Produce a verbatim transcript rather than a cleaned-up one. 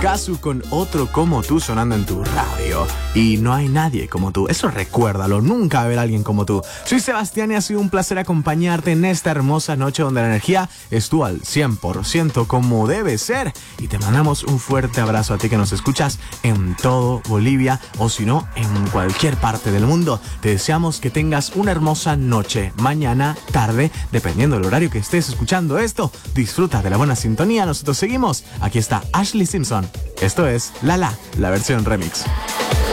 Casu con Otro Como Tú sonando en tu radio. Y no hay nadie como tú. Eso recuérdalo, nunca va a haber alguien como tú. Soy Sebastián y ha sido un placer acompañarte en esta hermosa noche donde la energía estuvo al cien por ciento como debe ser. Y te mandamos un fuerte abrazo a ti que nos escuchas en todo Bolivia o si no, en cualquier parte del mundo. Te deseamos que tengas una hermosa noche, mañana, tarde, dependiendo del horario que estés escuchando esto. Disfruta de la buena sintonía, nosotros seguimos. Aquí está Ashley Simpson. Esto es La La, la versión remix.